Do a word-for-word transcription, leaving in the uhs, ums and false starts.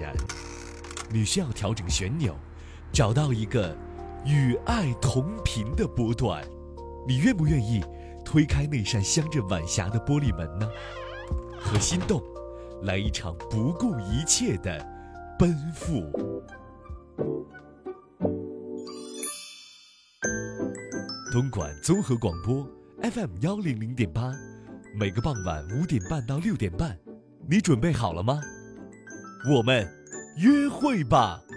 然。你需要调整旋钮，找到一个与爱同频的波段。你愿不愿意推开那扇镶着晚霞的玻璃门呢？和心动来一场不顾一切的奔赴。东莞综合广播 F M 幺零零点八，每个傍晚五点半到六点半，你准备好了吗？我们约会吧。